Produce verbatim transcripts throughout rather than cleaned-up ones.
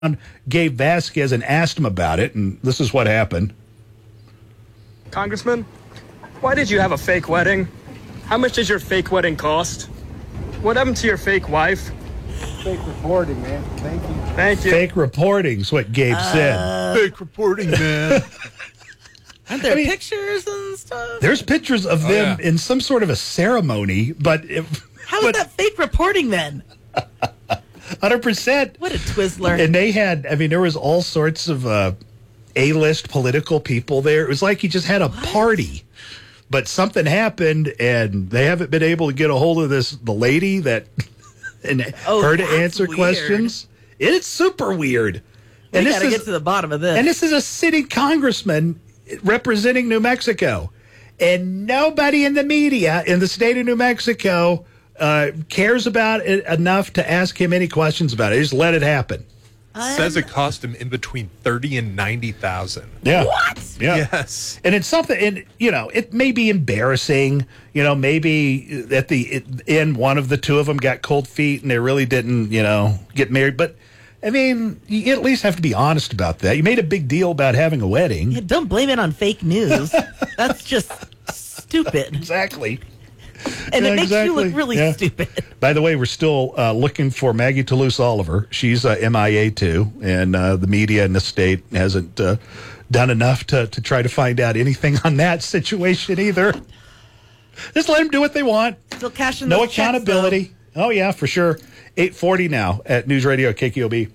Gabe Vasquez and asked him about it, and this is what happened. Congressman, why did you have a fake wedding? How much did your fake wedding cost? What happened to your fake wife? Fake reporting, man. Thank you. Thank you. Fake reporting's what Gabe uh, said. Fake reporting, man. Aren't there I mean, pictures and stuff? There's pictures of oh, them yeah. in some sort of a ceremony, but... If, How but, is that fake reporting then? one hundred percent. What a Twizzler. And they had, I mean, there was all sorts of uh, A-list political people there. It was like he just had a what? party. But something happened, and they haven't been able to get a hold of this, the lady that, and oh, her to answer weird. questions. It's super weird. We and got to this is, get to the bottom of this. And this is a sitting congressman representing New Mexico. And nobody in the media in the state of New Mexico uh, cares about it enough to ask him any questions about it. They just let it happen. Um, Says it cost him in between thirty and ninety thousand. Yeah. What? Yeah. Yes. And it's something, and you know, it may be embarrassing. You know, maybe at the end, one of the two of them got cold feet, and they really didn't, you know, get married. But I mean, you at least have to be honest about that. You made a big deal about having a wedding. Yeah, don't blame it on fake news. That's just stupid. Exactly. And yeah, it makes exactly. you look really yeah. stupid. By the way, we're still uh, looking for Maggie Toulouse Oliver. She's uh, M I A too, and uh, the media in the state hasn't uh, done enough to, to try to find out anything on that situation either. Just let them do what they want. Still cashing no those accountability. Checks, oh, yeah, for sure. eight forty now at News Radio K K O B.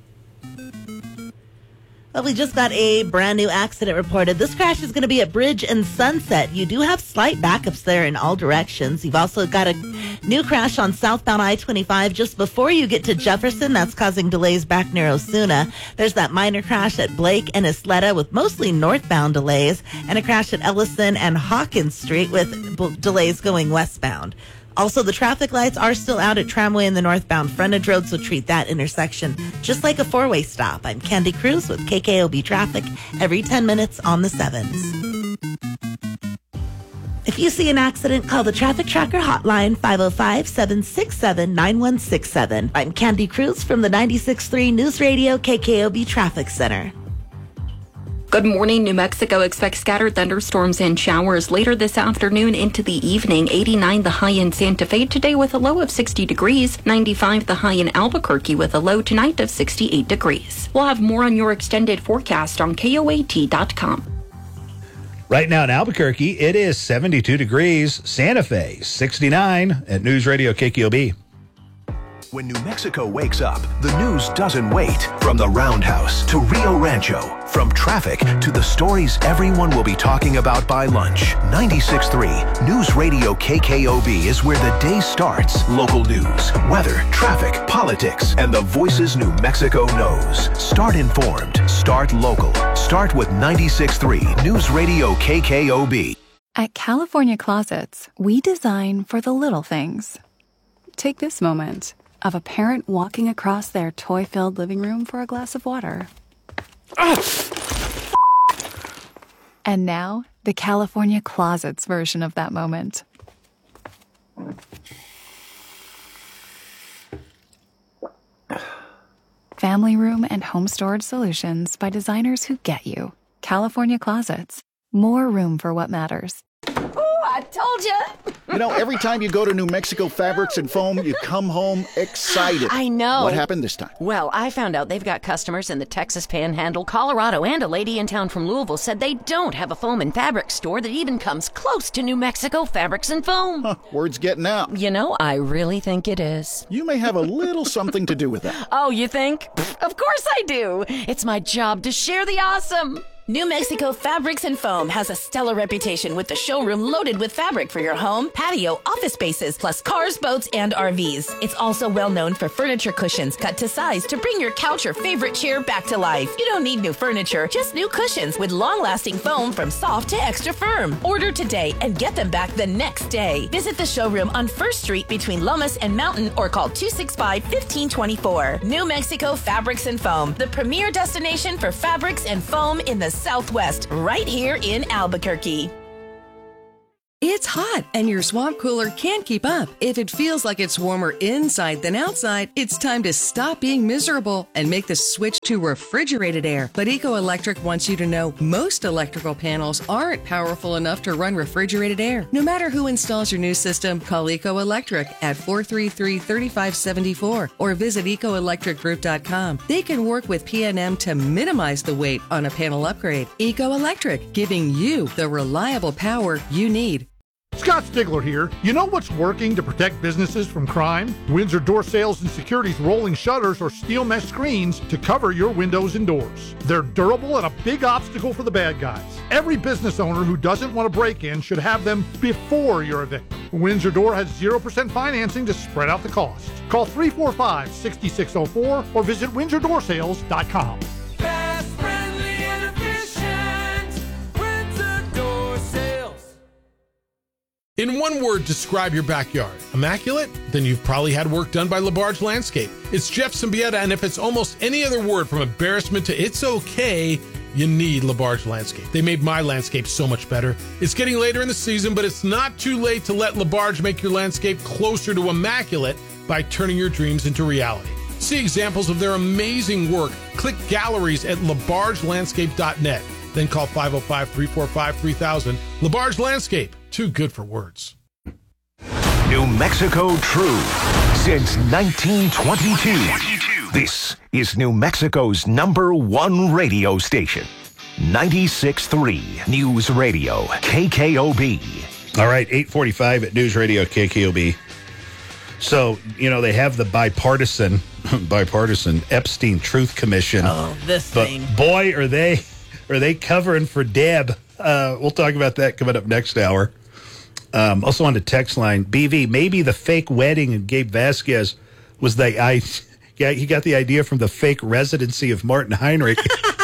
Well, we just got a brand new accident reported. This crash is going to be at Bridge and Sunset. You do have slight backups there in all directions. You've also got a new crash on southbound I twenty-five just before you get to Jefferson. That's causing delays back near Osuna. There's that minor crash at Blake and Isleta with mostly northbound delays, and a crash at Ellison and Hawkins Street with b- delays going westbound. Also, the traffic lights are still out at Tramway and the northbound frontage road, so treat that intersection just like a four-way stop. I'm Candy Cruz with K K O B Traffic every ten minutes on the sevens. If you see an accident, call the Traffic Tracker hotline, five oh five, seven six seven, nine one six seven. I'm Candy Cruz from the ninety-six point three News Radio K K O B Traffic Center. Good morning. New Mexico expects scattered thunderstorms and showers later this afternoon into the evening. eighty-nine the high in Santa Fe today with a low of sixty degrees. ninety-five the high in Albuquerque with a low tonight of sixty-eight degrees. We'll have more on your extended forecast on K O A T dot com. Right now in Albuquerque, it is seventy-two degrees. Santa Fe, sixty-nine at News Radio K K O B. When New Mexico wakes up, the news doesn't wait. From the Roundhouse to Rio Rancho, from traffic to the stories everyone will be talking about by lunch. ninety-six point three News Radio K K O B is where the day starts. Local news, weather, traffic, politics, and the voices New Mexico knows. Start informed. Start local. Start with ninety-six point three News Radio K K O B. At California Closets, we design for the little things. Take this moment of a parent walking across their toy-filled living room for a glass of water. And now, the California Closets version of that moment. Family room and home storage solutions by designers who get you. California Closets. More room for what matters. I told you. You know, every time you go to New Mexico Fabrics and Foam, you come home excited. I know. What happened this time? Well, I found out they've got customers in the Texas Panhandle, Colorado, and a lady in town from Louisville said they don't have a foam and fabric store that even comes close to New Mexico Fabrics and Foam. Huh, word's getting out. You know, I really think it is. You may have a little something to do with that. Oh, you think? Pfft, of course I do. It's my job to share the awesome. New Mexico Fabrics and Foam has a stellar reputation with the showroom loaded with fabric for your home, patio, office spaces, plus cars, boats, and R Vs. It's also well known for furniture cushions cut to size to bring your couch or favorite chair back to life. You don't need new furniture, just new cushions with long-lasting foam from soft to extra firm. Order today and get them back the next day. Visit the showroom on First Street between Lomas and Mountain or call two six five, one five two four. New Mexico Fabrics and Foam, the premier destination for fabrics and foam in the Southwest, right here in Albuquerque. It's hot, and your swamp cooler can't keep up. If it feels like it's warmer inside than outside, it's time to stop being miserable and make the switch to refrigerated air. But Eco Electric wants you to know most electrical panels aren't powerful enough to run refrigerated air. No matter who installs your new system, call Eco Electric at four three three, three five seven four or visit eco electric group dot com. They can work with P and M to minimize the weight on a panel upgrade. Eco Electric, giving you the reliable power you need. Scott Stigler here. You know what's working to protect businesses from crime? Windsor Door Sales and Security's rolling shutters or steel mesh screens to cover your windows and doors. They're durable and a big obstacle for the bad guys. Every business owner who doesn't want to break in should have them before you're evicted. Windsor Door has zero percent financing to spread out the cost. Call three four five, six six zero four or visit windsor door sales dot com. In one word, describe your backyard. Immaculate? Then you've probably had work done by LaBarge Landscape. It's Jeff Symbieta, and if it's almost any other word from embarrassment to it's okay, you need LaBarge Landscape. They made my landscape so much better. It's getting later in the season, but it's not too late to let LaBarge make your landscape closer to immaculate by turning your dreams into reality. See examples of their amazing work. Click galleries at labarge landscape dot net. Then call five oh five, three four five, three thousand. LaBarge Landscape. Too good for words. New Mexico True since nineteen twenty-two. This is New Mexico's number one radio station. ninety-six point three News Radio, K K O B. All right, eight forty-five at News Radio, K K O B. So, you know, they have the bipartisan, bipartisan Epstein Truth Commission. Oh, this but thing. Boy, are they, are they covering for Deb. Uh, we'll talk about that coming up next hour. Um, also on the text line, B V, maybe the fake wedding of Gabe Vasquez was the I. Yeah, he got the idea from the fake residency of Martin Heinrich.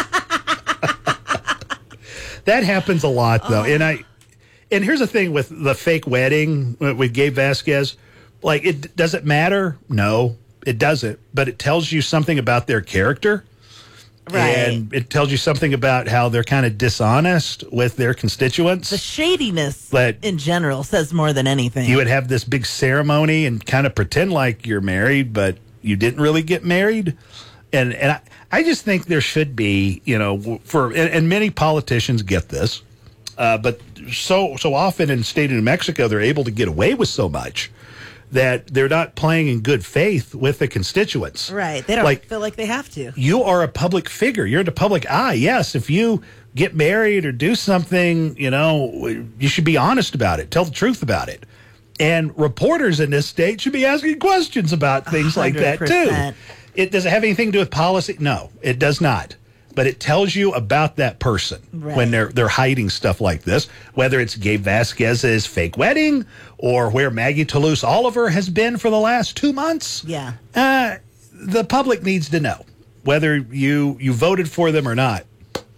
That happens a lot, though, oh. and I. And here's the thing with the fake wedding with Gabe Vasquez, like it does it matter? No, it doesn't. But it tells you something about their character. Right. And it tells you something about how they're kind of dishonest with their constituents. The shadiness but in general says more than anything. You would have this big ceremony and kind of pretend like you're married, but you didn't really get married. And and I, I just think there should be, you know, for and, and many politicians get this, uh, but so so often in the state of New Mexico, they're able to get away with so much that they're not playing in good faith with the constituents. Right. They don't like, feel like they have to. You are a public figure. You're in the public eye. Yes, if you get married or do something, you know, you should be honest about it. Tell the truth about it. And reporters in this state should be asking questions about things one hundred percent like that, too. It does it have anything to do with policy? No, it does not. But it tells you about that person right. when they're they're hiding stuff like this, whether it's Gabe Vasquez's fake wedding or where Maggie Toulouse Oliver has been for the last two months. Yeah. Uh, the public needs to know whether you, you voted for them or not.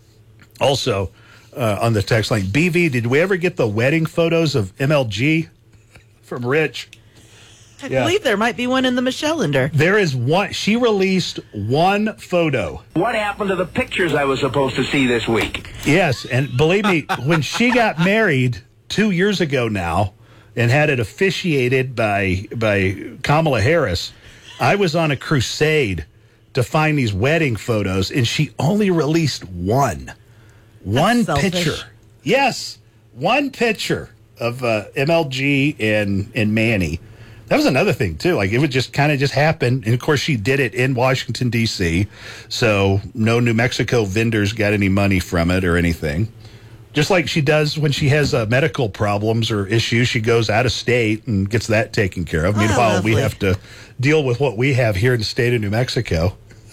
Also, uh, on the text line, B V, did we ever get the wedding photos of M L G from Rich? I yeah. believe there might be one in the Michelleander. There is one. She released one photo. What happened to the pictures I was supposed to see this week? Yes, and believe me, when she got married two years ago now and had it officiated by by Kamala Harris, I was on a crusade to find these wedding photos, and she only released one. One That's picture. selfish. Yes, one picture of uh, M L G and, and Manny. That was another thing, too. Like, it would just kind of just happen. And, of course, she did it in Washington, D C, so no New Mexico vendors got any money from it or anything. Just like she does when she has uh, medical problems or issues, she goes out of state and gets that taken care of. Oh, Meanwhile, lovely. we have to deal with what we have here in the state of New Mexico.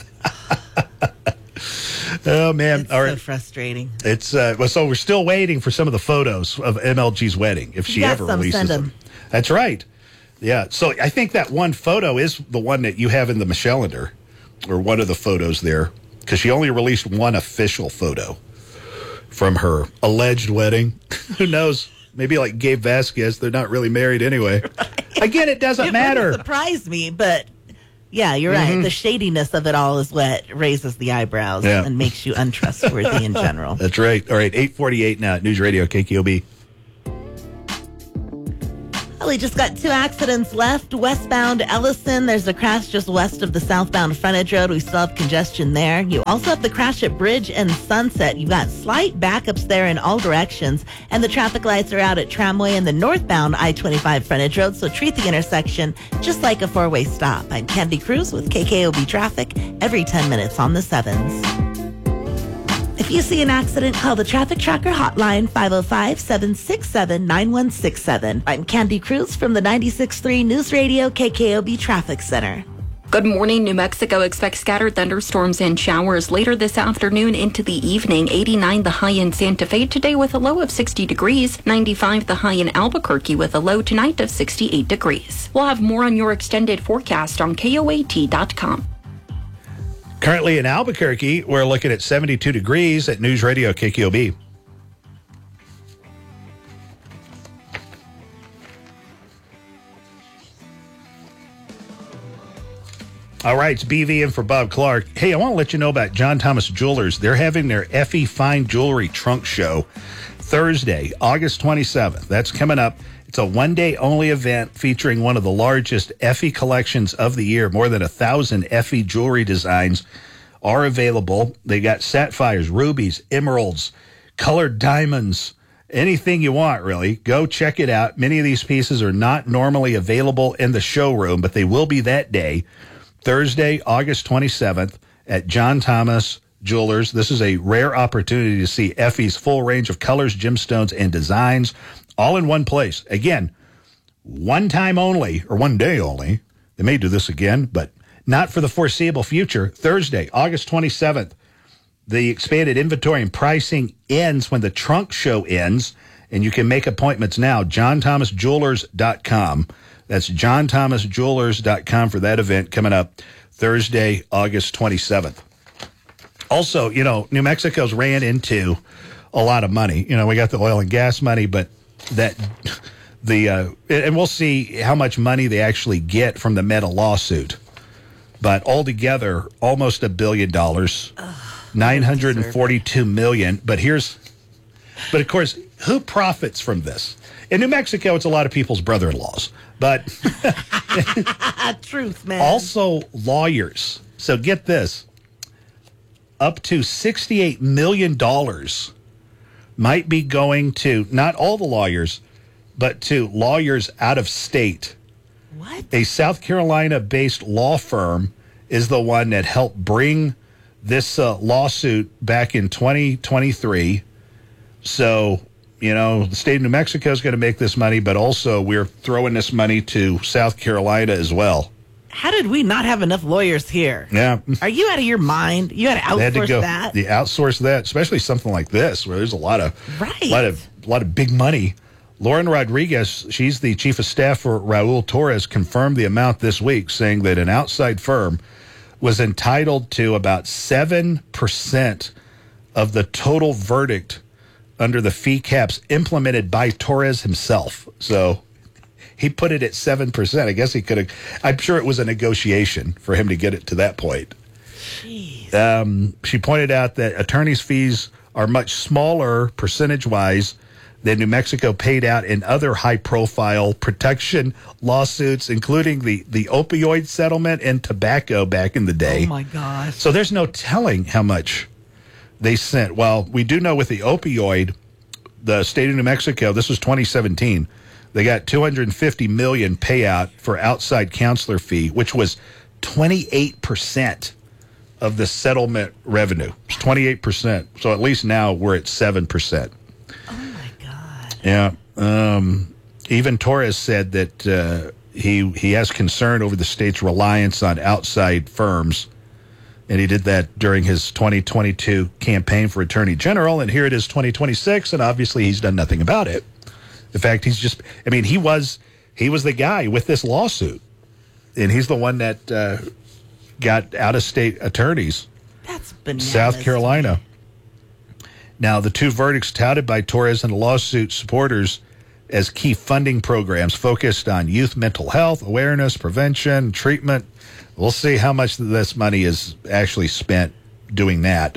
Oh, man. It's All right. so frustrating. It's uh, well, so we're still waiting for some of the photos of M L G's wedding, if she You got ever some, releases send them. them. That's right. Yeah, so I think that one photo is the one that you have in the Michelleander, or one of the photos there, because she only released one official photo from her alleged wedding. Who knows? Maybe like Gabe Vasquez, they're not really married anyway. Right. Again, it doesn't it matter. It surprised me, but yeah, you're right. Mm-hmm. The shadiness of it all is what raises the eyebrows Yeah. and makes you untrustworthy in general. That's right. All right, eight forty-eight now at News Radio K K O B. Well, we just got two accidents left. Westbound Ellison, there's a crash just west of the southbound frontage road. We still have congestion there. You also have the crash at Bridge and Sunset. You've got slight backups there in all directions. And the traffic lights are out at Tramway and the northbound I twenty-five frontage road. So treat the intersection just like a four-way stop. I'm Candy Cruz with K K O B Traffic every ten minutes on the sevens. If you see an accident, call the Traffic Tracker hotline, five oh five, seven six seven, nine one six seven. I'm Candy Cruz from the ninety-six point three News Radio K K O B Traffic Center. Good morning. New Mexico expects scattered thunderstorms and showers later this afternoon into the evening. eighty-nine the high in Santa Fe today with a low of sixty degrees. ninety-five the high in Albuquerque with a low tonight of sixty-eight degrees. We'll have more on your extended forecast on K O A T dot com. Currently in Albuquerque, we're looking at seventy-two degrees at News Radio K K O B. All right, it's B V in for Bob Clark. Hey, I want to let you know about John Thomas Jewelers. They're having their Effie Fine Jewelry Trunk Show Thursday, August twenty-seventh. That's coming up. It's a one-day only event featuring one of the largest Effie collections of the year. More than a thousand Effie jewelry designs are available. They got sapphires, rubies, emeralds, colored diamonds, anything you want, really. Go check it out. Many of these pieces are not normally available in the showroom, but they will be that day, Thursday, August twenty-seventh, at John Thomas Jewelers. This is a rare opportunity to see Effie's full range of colors, gemstones, and designs, all in one place. Again, one time only, or one day only. They may do this again, but not for the foreseeable future. Thursday, August twenty-seventh. The expanded inventory and pricing ends when the trunk show ends, and you can make appointments now. john thomas jewelers dot com. That's john thomas jewelers dot com for that event coming up Thursday, August twenty-seventh. Also, you know, New Mexico's ran into a lot of money. You know, we got the oil and gas money, but that the uh, and we'll see how much money they actually get from the Meta lawsuit. But altogether, almost a billion dollars, nine hundred forty-two million. But here's, but of course, who profits from this? In New Mexico, it's a lot of people's brother-in-laws, but truth, man. Also lawyers. So get this: up to sixty-eight million dollars might be going to not all the lawyers, but to lawyers out of state. What? A South Carolina-based law firm is the one that helped bring this uh, lawsuit back in twenty twenty-three. So, you know, the state of New Mexico is going to make this money, but also we're throwing this money to South Carolina as well. How did we not have enough lawyers here? Yeah. Are you out of your mind? You had to outsource They had to go, that? The outsource that, especially something like this, where there's a lot of, right. a lot of, a lot of big money. Lauren Rodriguez, she's the chief of staff for Raul Torres, confirmed the amount this week, saying that an outside firm was entitled to about seven percent of the total verdict under the fee caps implemented by Torres himself. So he put it at seven percent. I guess he could have, I'm sure it was a negotiation for him to get it to that point. Jeez. Um, she pointed out that attorney's fees are much smaller percentage-wise than New Mexico paid out in other high-profile protection lawsuits, including the, the opioid settlement and tobacco back in the day. Oh, my gosh. So there's no telling how much they sent. Well, we do know with the opioid, the state of New Mexico, this was twenty seventeen, they got two hundred fifty million dollars payout for outside counselor fee, which was twenty-eight percent of the settlement revenue. It's twenty-eight percent. So at least now we're at seven percent. Yeah. Um, even Torres said that uh, he he has concern over the state's reliance on outside firms, and he did that during his twenty twenty-two campaign for Attorney General, and here it is twenty twenty-six, and obviously he's done nothing about it. In fact, he's just, I mean, he was he was the guy with this lawsuit, and he's the one that uh, got out-of-state attorneys. That's bananas. South Carolina. Now, the two verdicts touted by Torres and the lawsuit supporters as key funding programs focused on youth mental health, awareness, prevention, treatment. We'll see how much of this money is actually spent doing that.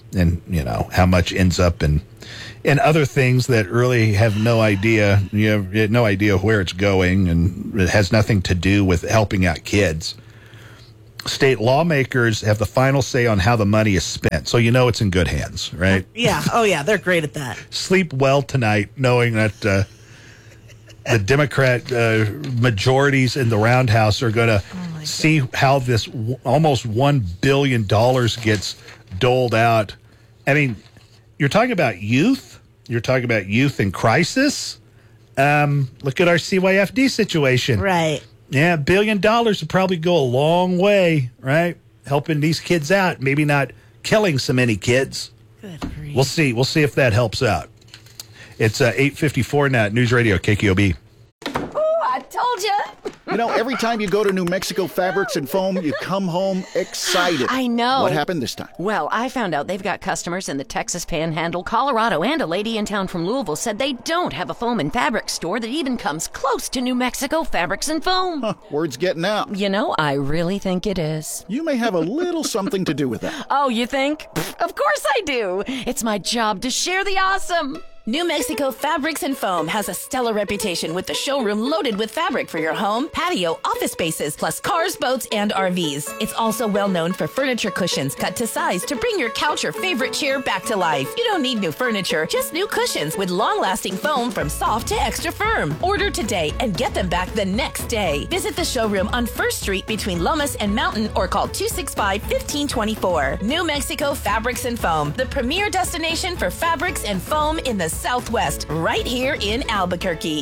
and you know how much ends up in in other things that really have no idea. You have no idea where it's going, and it has nothing to do with helping out kids. State lawmakers have the final say on how the money is spent, so you know it's in good hands, right? Yeah. Oh, yeah. They're great at that. Sleep well tonight, knowing that uh, the Democrat uh, majorities in the Roundhouse are going to oh see how this w- almost one billion dollars gets doled out. I mean, you're talking about youth. You're talking about youth in crisis. Um, look at our C Y F D situation. Right. Yeah, a billion dollars would probably go a long way, right? Helping these kids out, maybe not killing so many kids. Good grief. We'll see. We'll see if that helps out. It's uh, eight fifty-four now at News Radio K K O B. Oh, I told you. You know, every time you go to New Mexico Fabrics and Foam, you come home excited. I know. What happened this time? Well, I found out they've got customers in the Texas Panhandle, Colorado, and a lady in town from Louisville said they don't have a foam and fabric store that even comes close to New Mexico Fabrics and Foam. Huh, word's getting out. You know, I really think it is. You may have a little something to do with that. Oh, you think? Pfft, of course I do. It's my job to share the awesome. New Mexico Fabrics and Foam has a stellar reputation with the showroom loaded with fabric for your home, patio, office spaces, plus cars, boats, and R Vs. It's also well known for furniture cushions cut to size to bring your couch or favorite chair back to life. You don't need new furniture, just new cushions with long-lasting foam from soft to extra firm. Order today and get them back the next day. Visit the showroom on First Street between Lomas and Mountain or call two six five, one five two four. New Mexico Fabrics and Foam, the premier destination for fabrics and foam in the Southwest, right here in Albuquerque.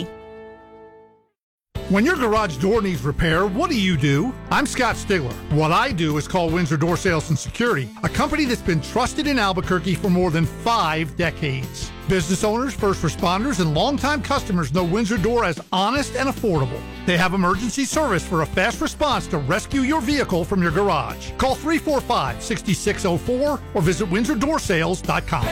When your garage door needs repair, what do you do? I'm Scott Stigler. What I do is call Windsor Door Sales and Security, a company that's been trusted in Albuquerque for more than five decades. Business owners, first responders, and longtime customers know Windsor Door as honest and affordable. They have emergency service for a fast response to rescue your vehicle from your garage. Call three four five, six six zero four or visit windsor door sales dot com.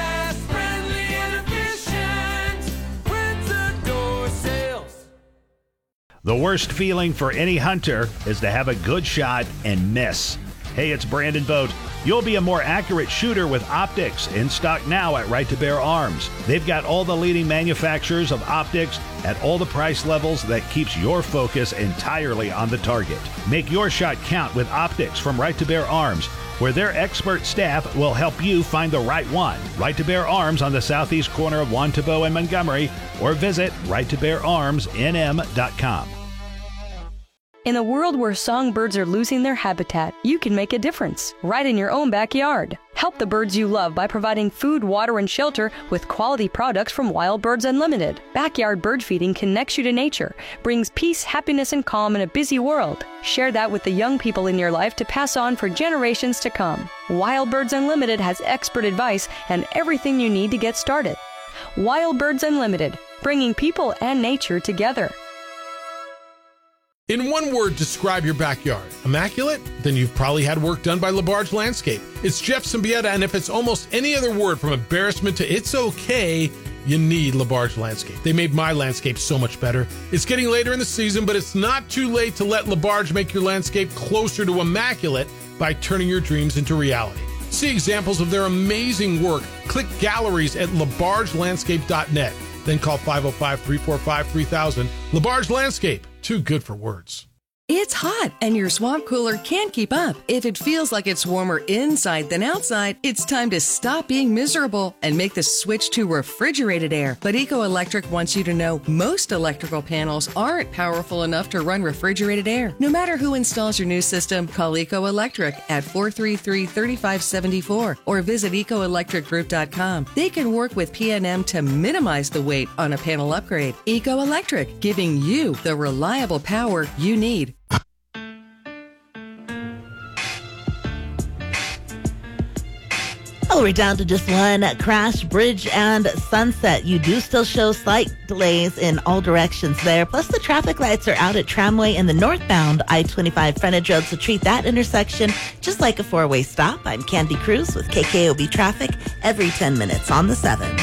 The worst feeling for any hunter is to have a good shot and miss. Hey, it's Brandon Vogt. You'll be a more accurate shooter with optics, in stock now at Right to Bear Arms. They've got all the leading manufacturers of optics at all the price levels that keeps your focus entirely on the target. Make your shot count with optics from Right to Bear Arms, where their expert staff will help you find the right one. Right to Bear Arms on the southeast corner of Juan Tabo and Montgomery, or visit right to bear arms n m dot com. In a world where songbirds are losing their habitat, you can make a difference right in your own backyard. Help the birds you love by providing food, water, and shelter with quality products from Wild Birds Unlimited. Backyard bird feeding connects you to nature, brings peace, happiness, and calm in a busy world. Share that with the young people in your life to pass on for generations to come. Wild Birds Unlimited has expert advice and everything you need to get started. Wild Birds Unlimited, bringing people and nature together. In one word, describe your backyard. Immaculate? Then you've probably had work done by LaBarge Landscape. It's Jeff Symbieta, and if it's almost any other word from embarrassment to it's okay, you need LaBarge Landscape. They made my landscape so much better. It's getting later in the season, but it's not too late to let LaBarge make your landscape closer to immaculate by turning your dreams into reality. See examples of their amazing work. Click galleries at labarge landscape dot net. Then call five oh five, three four five, three thousand. LaBarge Landscape. Too good for words. It's hot, and your swamp cooler can't keep up. If it feels like it's warmer inside than outside, it's time to stop being miserable and make the switch to refrigerated air. But Eco Electric wants you to know most electrical panels aren't powerful enough to run refrigerated air. No matter who installs your new system, call Eco Electric at four three three, three five seven four or visit eco electric group dot com. They can work with P and M to minimize the weight on a panel upgrade. Eco Electric, giving you the reliable power you need. Oh, we're down to just one crash, Bridge and Sunset. You do still show slight delays in all directions there. Plus, the traffic lights are out at Tramway and the northbound I twenty-five frontage road, so treat that intersection just like a four-way stop. I'm Candy Cruz with K K O B Traffic every ten minutes on the sevens.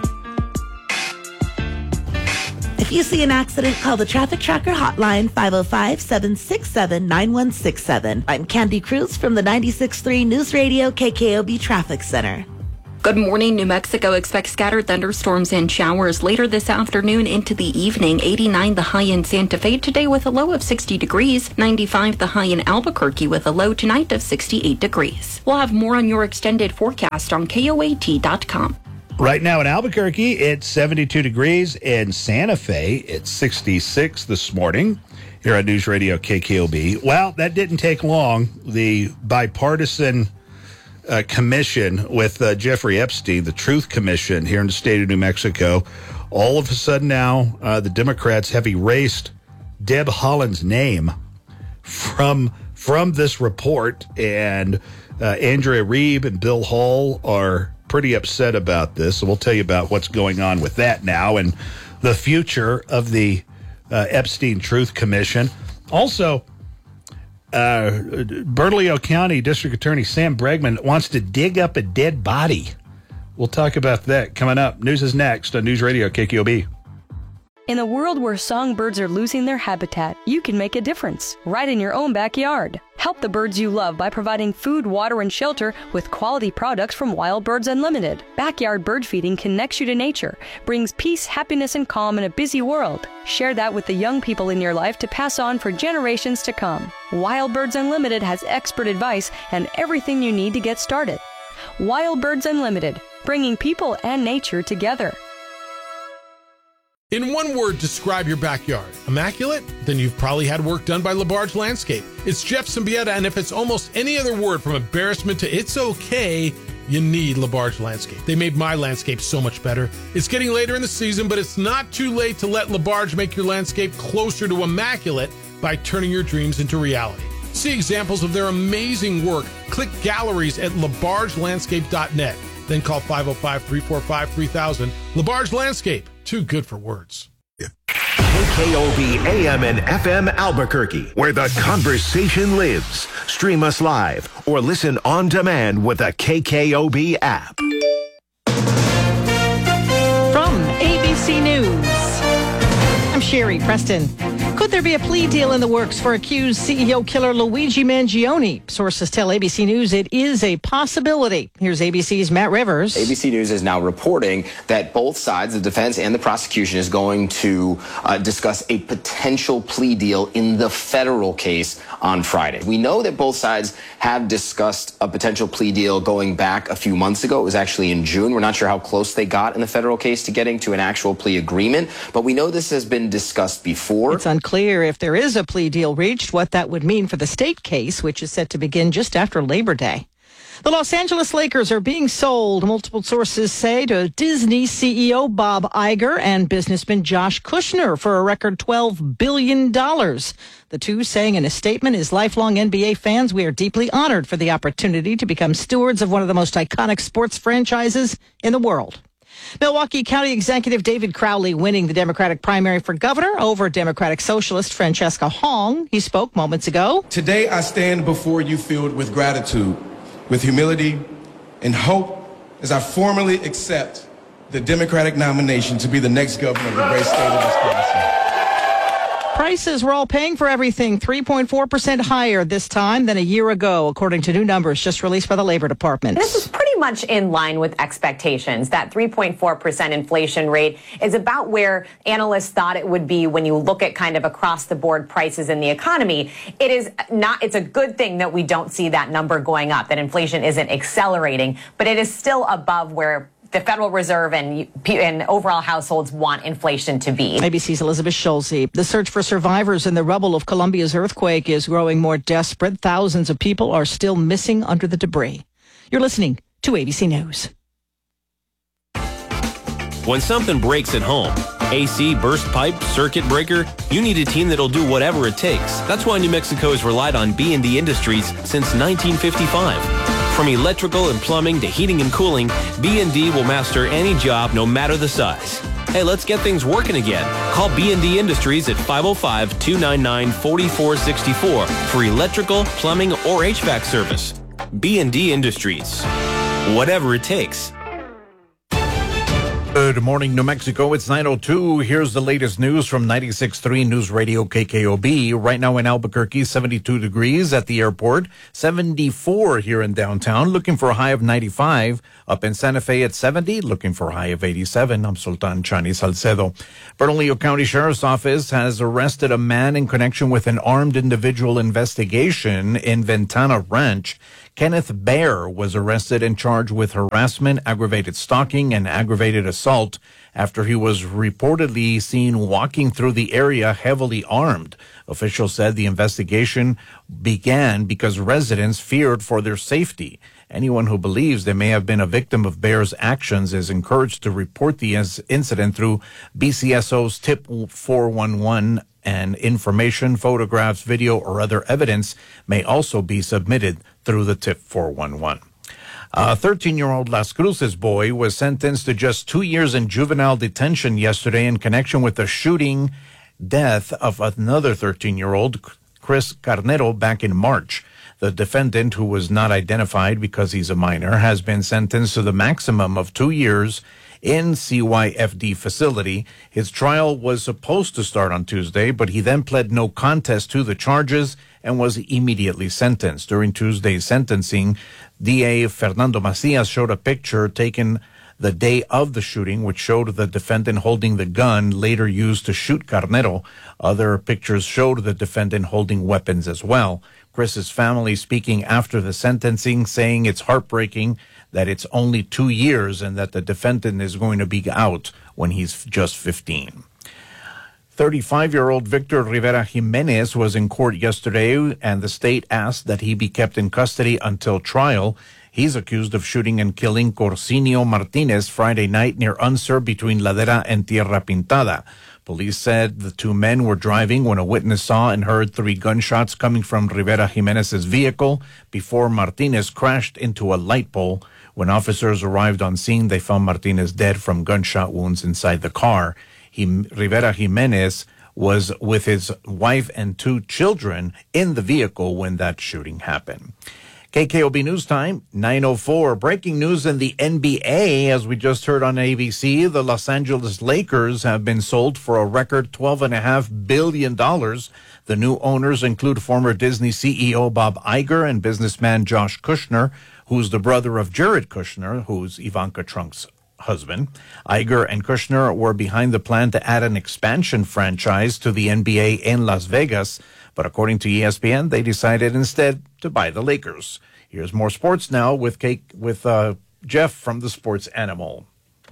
If you see an accident, call the Traffic Tracker hotline, five oh five, seven six seven, nine one six seven. I'm Candy Cruz from the ninety-six point three News Radio K K O B Traffic Center. Good morning. New Mexico expects scattered thunderstorms and showers later this afternoon into the evening. eighty-nine the high in Santa Fe today with a low of sixty degrees. ninety-five the high in Albuquerque with a low tonight of sixty-eight degrees. We'll have more on your extended forecast on K O A T dot com. Right now in Albuquerque, it's seventy-two degrees. In Santa Fe, it's sixty-six this morning here on News Radio K K O B. Well, that didn't take long. The bipartisan Uh, commission with uh, Jeffrey Epstein, the Truth Commission here in the state of New Mexico. All of a sudden now, uh, the Democrats have erased Deb Haaland's name from from this report, and uh, Andrea Reeb and Bill Hall are pretty upset about this. So we'll tell you about what's going on with that now and the future of the uh, Epstein Truth Commission. Also, Uh, Bernalillo County District Attorney Sam Bregman wants to dig up a dead body. We'll talk about that coming up. News is next on News Radio K K O B. In a world where songbirds are losing their habitat, you can make a difference right in your own backyard. Help the birds you love by providing food, water, and shelter with quality products from Wild Birds Unlimited. Backyard bird feeding connects you to nature, brings peace, happiness, and calm in a busy world. Share that with the young people in your life to pass on for generations to come. Wild Birds Unlimited has expert advice and everything you need to get started. Wild Birds Unlimited, bringing people and nature together. In one word, describe your backyard. Immaculate? Then you've probably had work done by LaBarge Landscape. It's Jeff Symbieta, and if it's almost any other word from embarrassment to it's okay, you need LaBarge Landscape. They made my landscape so much better. It's getting later in the season, but it's not too late to let LaBarge make your landscape closer to immaculate by turning your dreams into reality. See examples of their amazing work. Click galleries at labarge landscape dot net. Then call five oh five, three four five, three thousand. LaBarge Landscape. Too good for words. K K O B A M and F M Albuquerque, where the conversation lives. Stream us live or listen on demand with the K K O B app. From A B C News, I'm Sherry Preston. Could there be a plea deal in the works for accused C E O killer Luigi Mangione? Sources tell A B C News it is a possibility. Here's A B C's Matt Rivers. A B C News is now reporting that both sides, the defense and the prosecution, is going to uh, discuss a potential plea deal in the federal case on Friday. We know that both sides have discussed a potential plea deal going back a few months ago. It was actually in June. We're not sure how close they got in the federal case to getting to an actual plea agreement, but we know this has been discussed before. It's unclear if there is a plea deal reached, what that would mean for the state case, which is set to begin just after Labor Day. The Los Angeles Lakers are being sold, multiple sources say, to Disney C E O Bob Iger and businessman Josh Kushner for a record twelve billion dollars. The two saying in a statement, as lifelong N B A fans, we are deeply honored for the opportunity to become stewards of one of the most iconic sports franchises in the world. Milwaukee County Executive David Crowley winning the Democratic primary for governor over Democratic Socialist Francesca Hong. He spoke moments ago. Today I stand before you filled with gratitude, with humility and hope as I formally accept the Democratic nomination to be the next governor of the great state of Wisconsin. Prices, we're all paying for everything three point four percent higher this time than a year ago, according to new numbers just released by the Labor Department. This is pretty much in line with expectations. That three point four percent inflation rate is about where analysts thought it would be when you look at kind of across the board prices in the economy. It is not, it's a good thing that we don't see that number going up, that inflation isn't accelerating, but it is still above where the Federal Reserve and, and overall households want inflation to be. A B C's Elizabeth Schulze. The search for survivors in the rubble of Colombia's earthquake is growing more desperate. Thousands of people are still missing under the debris. You're listening to A B C News. When something breaks at home, A C, burst pipe, circuit breaker, you need a team that'll do whatever it takes. That's why New Mexico has relied on B and D Industries since nineteen fifty-five. From electrical and plumbing to heating and cooling, B and D will master any job no matter the size. Hey, let's get things working again. Call B and D Industries at five oh five, two nine nine, four four six four for electrical, plumbing, or H V A C service. B and D Industries. Whatever it takes. Good morning, New Mexico. It's nine oh two. Here's the latest news from ninety-six point three News Radio K K O B. Right now in Albuquerque, seventy-two degrees at the airport, seventy-four here in downtown, looking for a high of ninety-five. Up in Santa Fe at seventy, looking for a high of eighty-seven. I'm Sultan Chani Salcedo. Bernalillo County Sheriff's Office has arrested a man in connection with an armed individual investigation in Ventana Ranch. Kenneth Baer was arrested and charged with harassment, aggravated stalking, and aggravated assault after he was reportedly seen walking through the area heavily armed. Officials said the investigation began because residents feared for their safety. Anyone who believes they may have been a victim of Baer's actions is encouraged to report the incident through B C S O's Tip four one one, and information, photographs, video, or other evidence may also be submitted through the Tip four one one. A thirteen-year-old Las Cruces boy was sentenced to just two years in juvenile detention yesterday in connection with the shooting death of another thirteen-year-old, Chris Carnero, back in March. The defendant, who was not identified because he's a minor, has been sentenced to the maximum of two years in C Y F D facility. His trial was supposed to start on Tuesday, but he then pled no contest to the charges and was immediately sentenced. During Tuesday's sentencing, D A Fernando Macias showed a picture taken the day of the shooting, which showed the defendant holding the gun later used to shoot Carnero. Other pictures showed the defendant holding weapons as well. Chris's family speaking after the sentencing, saying it's heartbreaking that it's only two years and that the defendant is going to be out when he's just fifteen. thirty-five-year-old Victor Rivera Jimenez was in court yesterday, and the state asked that he be kept in custody until trial. He's accused of shooting and killing Corsinio Martinez Friday night near Unser between Ladera and Tierra Pintada. Police said the two men were driving when a witness saw and heard three gunshots coming from Rivera Jimenez's vehicle before Martinez crashed into a light pole. When officers arrived on scene, they found Martinez dead from gunshot wounds inside the car. He, Rivera Jimenez was with his wife and two children in the vehicle when that shooting happened. K K O B News Time, nine oh four. Breaking news in the N B A. As we just heard on A B C, the Los Angeles Lakers have been sold for a record twelve point five billion dollars. The new owners include former Disney C E O Bob Iger and businessman Josh Kushner, who's the brother of Jared Kushner, who's Ivanka Trump's husband. Iger and Kushner were behind the plan to add an expansion franchise to the N B A in Las Vegas, but according to E S P N, they decided instead to buy the Lakers. Here's more sports now with Kate, with uh, Jeff from the Sports Animal.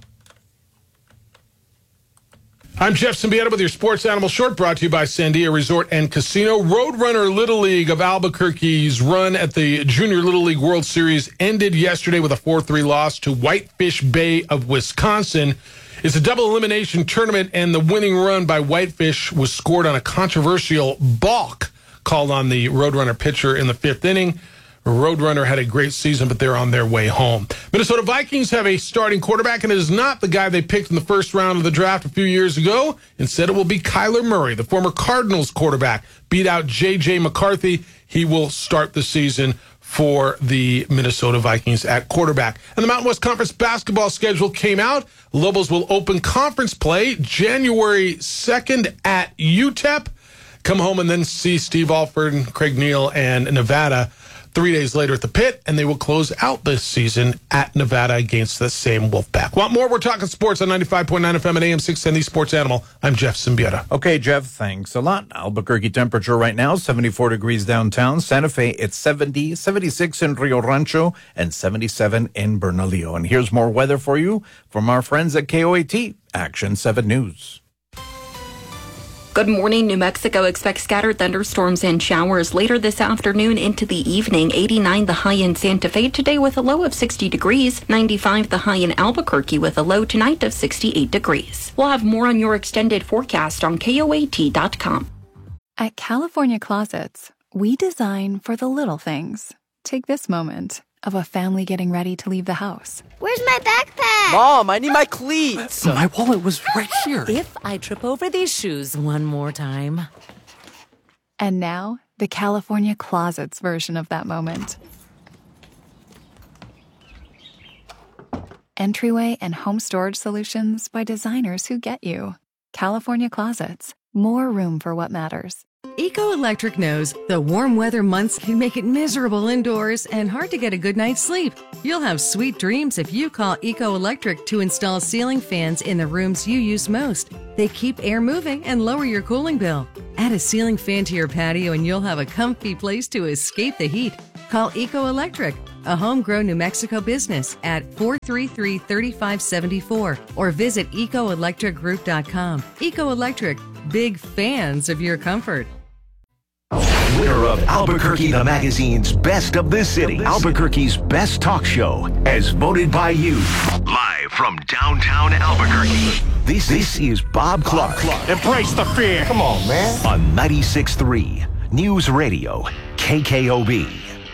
I'm Jeff Symbieta with your Sports Animal Short, brought to you by Sandia Resort and Casino. Roadrunner Little League of Albuquerque's run at the Junior Little League World Series ended yesterday with a four three loss to Whitefish Bay of Wisconsin. It's a double elimination tournament, and the winning run by Whitefish was scored on a controversial balk called on the Roadrunner pitcher in the fifth inning. Roadrunner had a great season, but they're on their way home. Minnesota Vikings have a starting quarterback, and it is not the guy they picked in the first round of the draft a few years ago. Instead, it will be Kyler Murray, the former Cardinals quarterback. Beat out J J McCarthy. He will start the season for the Minnesota Vikings at quarterback. And the Mountain West Conference basketball schedule came out. Lobos will open conference play January second at U T E P. Come home and then see Steve Alford, Craig Neal, and Nevada three days later at the Pit, and they will close out this season at Nevada against the same Wolfpack. Want more? We're talking sports on ninety-five point nine F M and A M six ten, the Sports Animal. I'm Jeff Symbieta. Okay, Jeff, thanks a lot. Albuquerque temperature right now, seventy-four degrees downtown. Santa Fe, it's seventy, seventy-six in Rio Rancho, and seventy-seven in Bernalillo. And here's more weather for you from our friends at K O A T, Action seven News. Good morning. New Mexico expects scattered thunderstorms and showers later this afternoon into the evening. eighty-nine the high in Santa Fe today with a low of sixty degrees. ninety-five the high in Albuquerque with a low tonight of sixty-eight degrees. We'll have more on your extended forecast on K O A T dot com. At California Closets, we design for the little things. Take this moment of a family getting ready to leave the house. Where's my backpack? Mom, I need my cleats. My wallet was right here. If I trip over these shoes one more time. And now, the California Closets version of that moment. entryway and home storage solutions by designers who get you. California Closets. More room for what matters. Eco Electric knows the warm weather months can make it miserable indoors and hard to get a good night's sleep. You'll have sweet dreams if you call Eco Electric to install ceiling fans in the rooms you use most. They keep air moving and lower your cooling bill. Add a ceiling fan to your patio and you'll have a comfy place to escape the heat. Call Eco Electric, a homegrown New Mexico business, at four three three, three five seven four or visit eco electric group dot com. Eco Electric, big fans of your comfort. Winner of Albuquerque the Magazine's Best of the City, Albuquerque's Best Talk Show, as voted by you. Live from downtown Albuquerque, this, this is Bob Clark. Bob Clark. Embrace the fear. Come on, man. On ninety-six point three News Radio, K K O B.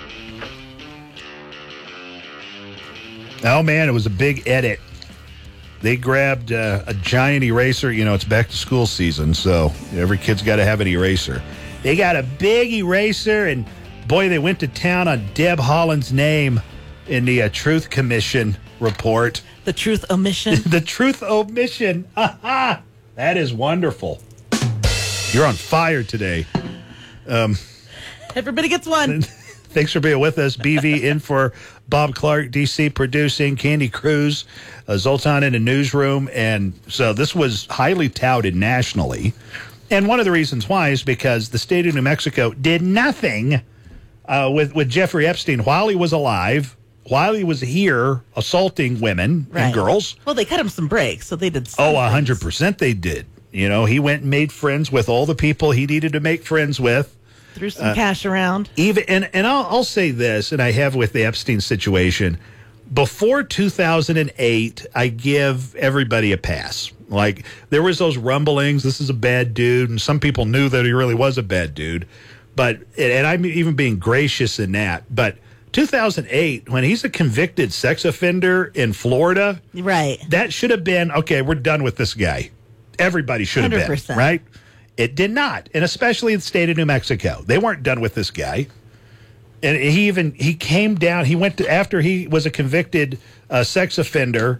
Oh, man, it was a big edit. They grabbed uh, a giant eraser. You know, it's back to school season, so every kid's got to have an eraser. They got a big eraser, and boy, they went to town on Deb Haaland's name in the uh, Truth Commission report. The Truth Omission? The Truth Omission. Aha! That is wonderful. You're on fire today. Um, Everybody gets one. Thanks for being with us. B V in for Bob Clark, D C producing, Candy Cruz, uh, Zoltan in the newsroom. And so this was highly touted nationally. And one of the reasons why is because the state of New Mexico did nothing uh, with, with Jeffrey Epstein while he was alive, while he was here assaulting women Right. and girls. Well, they cut him some breaks, so they did some Oh, things. one hundred percent they did. You know, he went and made friends with all the people he needed to make friends with. Threw some Uh, cash around. Even and, and I'll, I'll say this, and I have with the Epstein situation. Before two thousand eight, I give everybody a pass. Like, there was those rumblings, this is a bad dude, and some people knew that he really was a bad dude. But, and I'm even being gracious in that, but two thousand eight, when he's a convicted sex offender in Florida, right? That should have been, okay, we're done with this guy. Everybody should have one hundred been, percent. right? It did not, and especially in the state of New Mexico. They weren't done with this guy. And he even, he came down, he went to, after he was a convicted uh, sex offender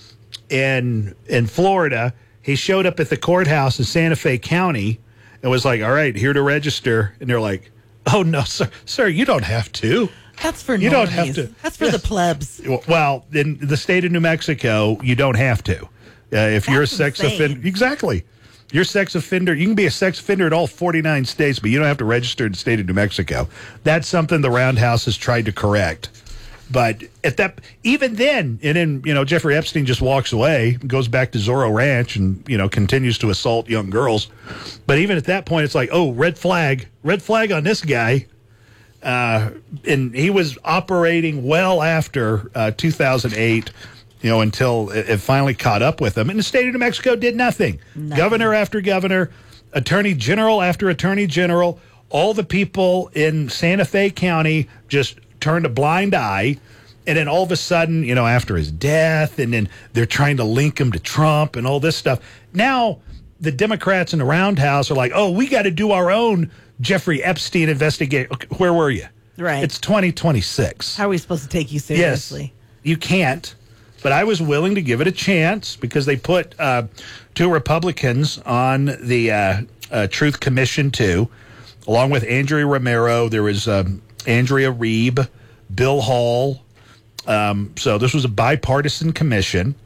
in in Florida, he showed up at the courthouse in Santa Fe County and was like, all right, here to register. And they're like, oh, no, sir, sir, you don't have to. That's for You don't have normies. to. That's for the plebs. Well, in the state of New Mexico, you don't have to. Uh, if you're a sex insane. offender, exactly. You're a sex offender. You can be a sex offender in all forty-nine states, but you don't have to register in the state of New Mexico. That's something the Roundhouse has tried to correct. But at that, even then, and then, you know, Jeffrey Epstein just walks away, goes back to Zorro Ranch, and, you know, continues to assault young girls. But even at that point, it's like, oh, red flag, red flag on this guy. Uh, and he was operating well after uh, two thousand eight, you know, until it, it finally caught up with him. And the state of New Mexico did nothing. nothing. Governor after governor, attorney general after attorney general, all the people in Santa Fe County just turned a blind eye. And then all of a sudden, you know, after his death, and then they're trying to link him to Trump and all this stuff. Now the Democrats in the Roundhouse are like, oh, we got to do our own Jeffrey Epstein investigation. Okay, where were you? Right. It's twenty twenty-six. How are we supposed to take you seriously? Yes, you can't. But I was willing to give it a chance because they put uh, two Republicans on the uh, uh, Truth Commission, too, along with Andrea Romero. There was um, Andrea Reeb, Bill Hall. Um, so this was a bipartisan commission.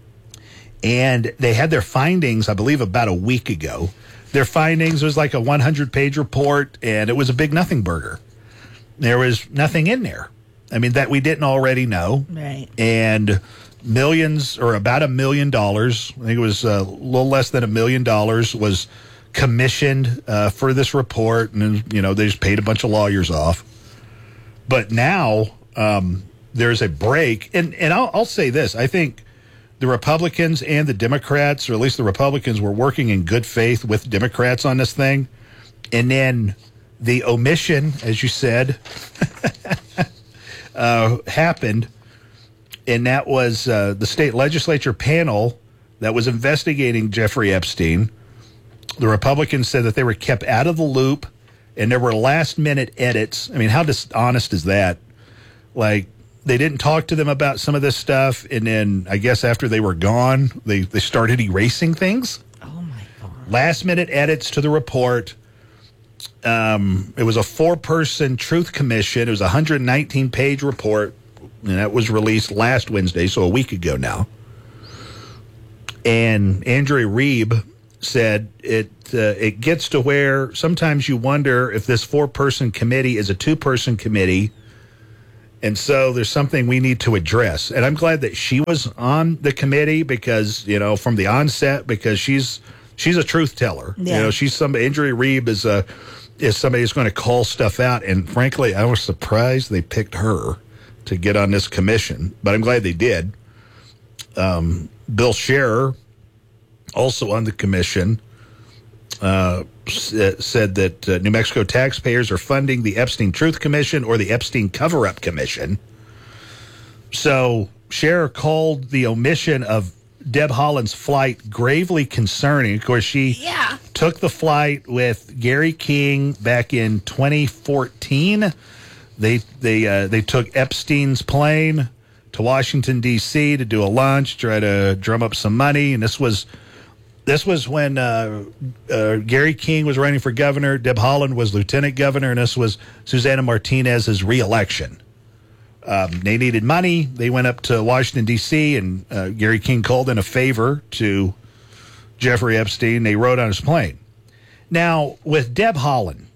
And they had their findings, I believe, about a week ago. Their findings was like a one hundred page report, and it was a big nothing burger. There was nothing in there. I mean, that we didn't already know. Right. And millions, or about a million dollars, I think it was a little less than a million dollars, was commissioned uh, for this report. And, then, you know, they just paid a bunch of lawyers off. But now um, there's a break. And, and I'll, I'll say this. I think the Republicans and the Democrats, or at least the Republicans, were working in good faith with Democrats on this thing. And then the omission, as you said, uh, happened. And that was uh, the state legislature panel that was investigating Jeffrey Epstein. The Republicans said that they were kept out of the loop, and there were last-minute edits. I mean, how dishonest is that? Like, they didn't talk to them about some of this stuff, and then I guess after they were gone, they, they started erasing things. Oh, my God. Last-minute edits to the report. Um, it was a four-person truth commission. It was a one hundred nineteen page report, and that was released last Wednesday, so a week ago now. And Andrea Reeb said it uh, it gets to where sometimes you wonder if this four-person committee is a two-person committee, and so there's something we need to address. And I'm glad that she was on the committee because, you know, from the onset, because she's she's a truth teller. Yeah. You know, she's somebody. Andrea Reeb is a is somebody who's going to call stuff out. And frankly, I was surprised they picked her to get on this commission, but I'm glad they did. Um, Bill Scherer, also on the commission, uh, s- said that uh, New Mexico taxpayers are funding the Epstein Truth Commission or the Epstein Cover-Up Commission. So Scherer called the omission of Deb Haaland's flight gravely concerning. Of course, she yeah. took the flight with Gary King back in twenty fourteen. They they uh, they took Epstein's plane to Washington, D C to do a lunch, try to drum up some money. And this was this was when uh, uh, Gary King was running for governor, Deb Haaland was lieutenant governor, and this was Susana Martinez's reelection. Um, they needed money. They went up to Washington, D C, and uh, Gary King called in a favor to Jeffrey Epstein. They rode on his plane. Now, with Deb Haaland,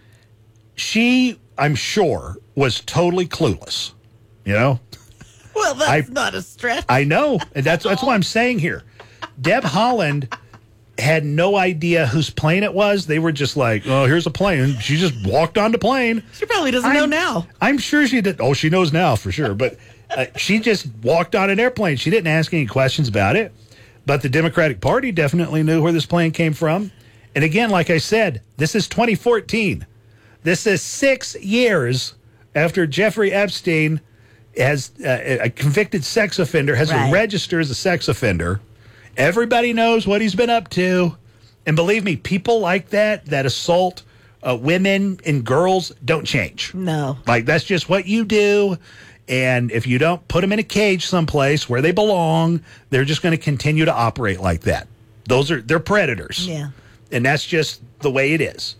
she, I'm sure, was totally clueless. You know? Well, that's I- not a stretch. I know. And that's, that's what I'm saying here. Deb Haaland had no idea whose plane it was. They were just like, oh, here's a plane. She just walked on the plane. She probably doesn't know I'm- now. I'm sure she did. Oh, she knows now for sure. But uh, she just walked on an airplane. She didn't ask any questions about it. But the Democratic Party definitely knew where this plane came from. And again, like I said, this is twenty fourteen. This is six years after Jeffrey Epstein, as uh, a convicted sex offender, has Right. been registered as a sex offender. Everybody knows what he's been up to. And believe me, people like that, that assault uh, women and girls, don't change. No. Like, that's just what you do. And if you don't put them in a cage someplace where they belong, they're just going to continue to operate like that. Those are, they're predators. Yeah. And that's just the way it is.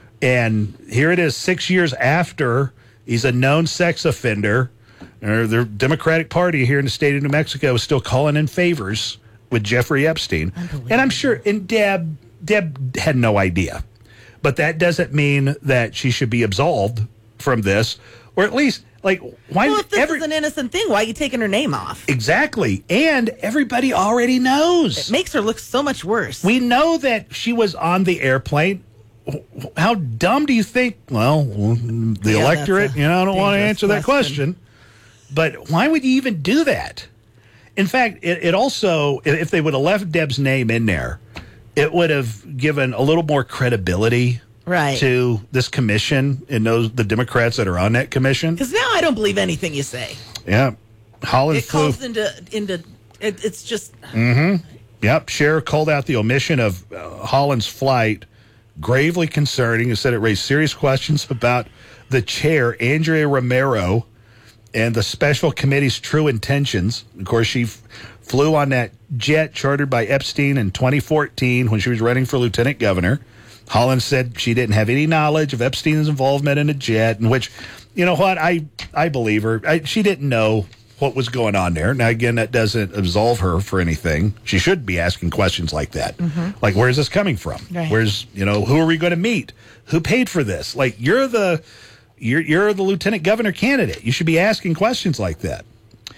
And here it is, six years after he's a known sex offender. Or the Democratic Party here in the state of New Mexico is still calling in favors with Jeffrey Epstein. And I'm sure, and Deb, Deb had no idea. But that doesn't mean that she should be absolved from this, or at least, like, why? Well, if this every, is an innocent thing, why are you taking her name off? exactly. And everybody already knows. It makes her look so much worse. We know that she was on the airplane. How dumb do you think? Well, the Yeah, electorate, that's a you know, I don't want to dangerous answer that question. question. But why would you even do that? In fact, it, it also, if they would have left Deb's name in there, it would have given a little more credibility Right. to this commission and those the Democrats that are on that commission. Because now I don't believe anything you say. Yeah, Holland It flew. calls into into. It, it's just Mm-hmm. Yep. Scherer called out the omission of uh, Holland's flight gravely concerning and said it raised serious questions about the chair, Andrea Romero, and the special committee's true intentions. Of course, she f- flew on that jet chartered by Epstein in twenty fourteen when she was running for lieutenant governor. Holland said she didn't have any knowledge of Epstein's involvement in a jet, in which, you know what, I, I believe her. I, she didn't know what was going on there. Now, again, that doesn't absolve her for anything. She should be asking questions like that. Mhm. Like, where's this coming from? Right. Where's, you know, who are we going to meet? Who paid for this? Like, you're the, you're, you're the lieutenant governor candidate. You should be asking questions like that.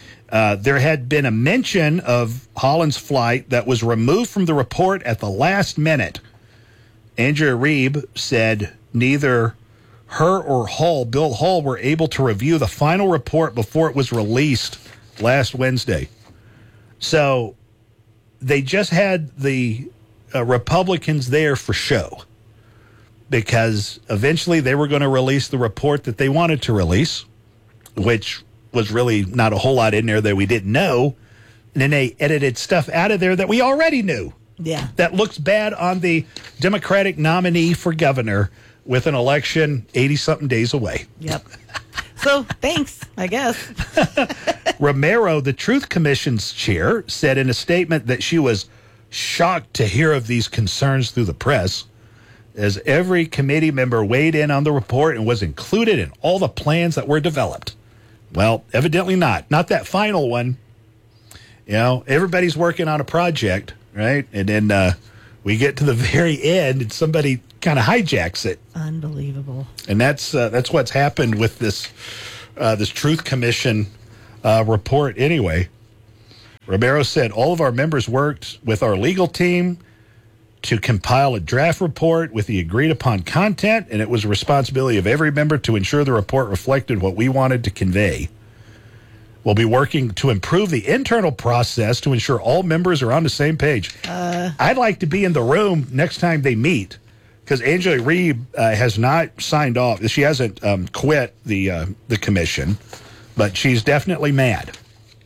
Uh, there had been a mention of Holland's flight that was removed from the report at the last minute. Andrea Reeb said neither her or Hall, Bill Hall, were able to review the final report before it was released last Wednesday. So they just had the uh, Republicans there for show, because eventually they were going to release the report that they wanted to release, which was really not a whole lot in there that we didn't know. And then they edited stuff out of there that we already knew. yeah. That looks bad on the Democratic nominee for governor with an election eighty-something days away. Yep. So thanks, I guess. Romero, the Truth Commission's chair, said in a statement that she was shocked to hear of these concerns through the press, as every committee member weighed in on the report and was included in all the plans that were developed. Well, evidently not. Not that final one. You know, everybody's working on a project, right? And then uh, we get to the very end and somebody kind of hijacks it. Unbelievable. And that's uh, that's what's happened with this uh, this Truth Commission uh, report anyway. Romero said all of our members worked with our legal team to compile a draft report with the agreed upon content, and it was the responsibility of every member to ensure the report reflected what we wanted to convey. We'll be working to improve the internal process to ensure all members are on the same page. Uh, I'd like to be in the room next time they meet, because Angela Reeb uh, has not signed off. She hasn't um, quit the uh, the commission, but she's definitely mad.